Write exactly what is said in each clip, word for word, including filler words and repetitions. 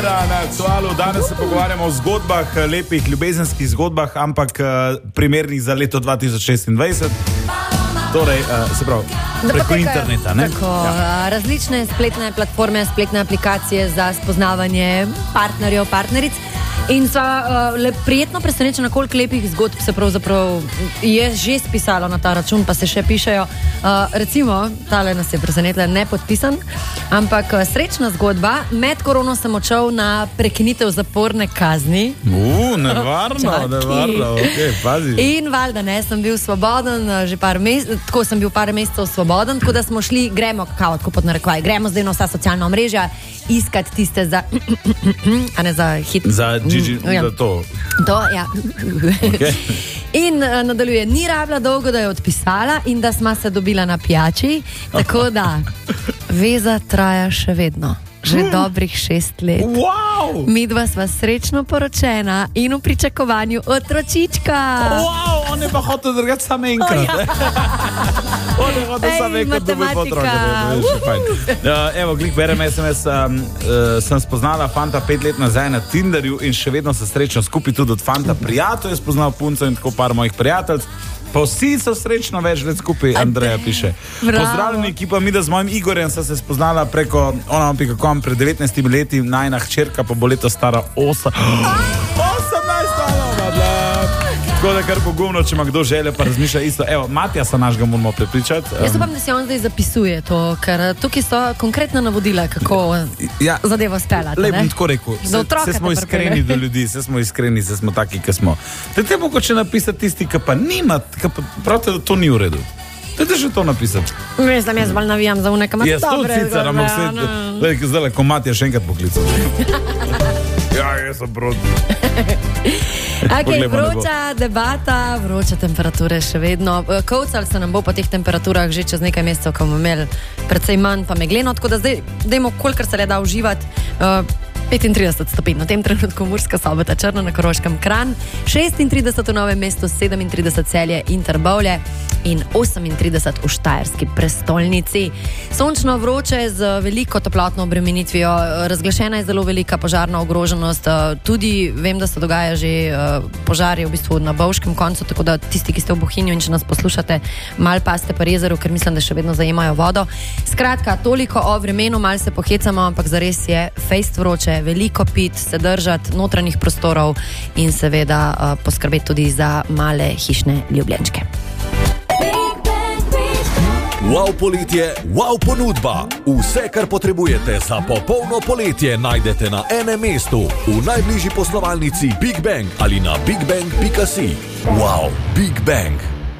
Primera na Aktualu. Danes se pogovarjamo o zgodbah, lepih ljubezenskih zgodbah, ampak primernih za leto dva tisoč šestindvajset. Torej, se pravi, preko interneta, ne? Tako, ja. Različne spletne platforme, spletne aplikacije za spoznavanje partnerjev, partneric. In sva uh, le, prijetno presenečena, koliko lepih zgodb se pravzaprav je že spisalo na ta račun, pa se še pišejo. Uh, recimo, tale nas je presenetila, ne podpisan, ampak uh, srečna zgodba. Med korono sem odšel na prekinitev zaporne kazni. Uh, nevarno, nevarno, ok, pazi. In valjda ne, sem bil svoboden, že par mesecev, tako sem bil par mesecev svoboden, tako da smo šli, gremo, kao, tako pod narekovaj, gremo zdaj na vsa socialna omrežja, iskat tiste za, a ne za hit. Za Gigi, ja. Za to. To, ja. Okay. In uh, nadaljuje, ni rabila dolgo, da je odpisala in da sva se dobila na pijači, tako da veza traja še vedno. Že dobrih šest let. Wow! Midva sva srečno poročena in v pričakovanju otročička. Wow, on je pa hotel drugati samo enkrat. Oh, ja. On je hotel samo enkrat dobiti otroka. Uh, evo, klik berem es em es. Um, uh, sem spoznala fanta pet let nazaj na Tinderju in še vedno se srečno skupaj tudi od fanta prijatelj. Je spoznal punco in tako par mojih prijatelj. Pa vsi so srečno več let skupaj, Andreja piše. Bravo. Pozdravljeni ekipa, mi da z mojim Igorjem sem se spoznala preko ona pika com pred devetnajstimi leti, najna hčerka pa bo leto stara osem. osemnajst stala, tako da kar pogumno, če ima kdo želje, pa razmišlja isto. Evo, Matjasa našega moramo prepričati. Um, Jaz upam, da se on zdaj zapisuje to, ker tukaj so konkretna navodila, kako ja, zadevo speljati. Lej bom tako rekel, se, se smo iskreni do ljudi, se smo iskreni, se smo taki, ki smo. Te mogoče napisati tisti, ki pa nima, ki pa pravite, da to ni v redu. Dajte že to napisati. Mislim, jaz bolj navijam za uneka, ima dobre. Jaz to sicer, ampak se, zdaj, ko Matja še enkrat poklical. Ja, jaz sem proti. Okay, vroča debata, vroča temperature še vedno. Kovcal se nam bo po teh temperaturah že čez nekaj mesecev, ko bomo imeli precej manj pa megleno, tako da zdaj dajmo kolikor se le da uživati. Uh, petintrideset stopinj, na tem trenutku Murska Sobota, Črna na Koroškem, Kranj, šestintrideset v Novem mestu, sedemintrideset Celje in Trbovlje in osemintrideset v Štajerski prestolnici. Sončno vroče z veliko toplotno obremenitvijo, razglašena je zelo velika požarna ogroženost, tudi vem, da se dogaja že požarje v bistvu na Bovškem koncu, tako da tisti, ki ste v Bohinju in če nas poslušate, mal paste pa jezeru, ker mislim, da še vedno zajemajo vodo. Skratka, toliko o vremenu, mal se pohecamo, ampak zares je fejst vroče, veliko pit, se držati notranjih prostorov in seveda uh, poskrbeti tudi za male hišne ljubljenčke. Wow poletje, wow ponudba. Vse, kar potrebujete za popolno poletje, najdete na enem mestu v najbližji poslovalnici Big Bang ali na big bang pika si. Wow, Big Bang.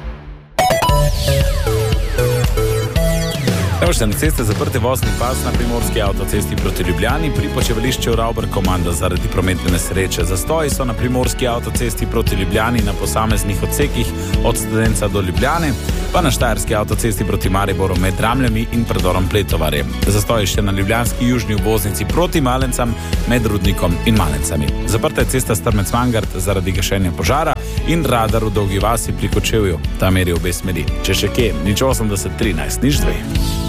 Evo še na ceste zaprte vozni pas na primorski avtocesti proti Ljubljani, pri počevališču Ravbar komanda zaradi prometne nesreče. Zastoji so na primorski avtocesti proti Ljubljani na posameznih odsekih od Studenca do Ljubljane, pa na štajerski avtocesti proti Mariboru med Dramljami in predorom Pletovarje. Zastoji še na ljubljanski južni obvoznici proti Malencam med Rudnikom in Malencami. Zaprta je cesta Strmec-Mangart zaradi gašenja požara in radar v Dolgi vasi pri Kočevju. Ta meri obe smeri. Če še kje, nič osemdeset trinajst, nič dve.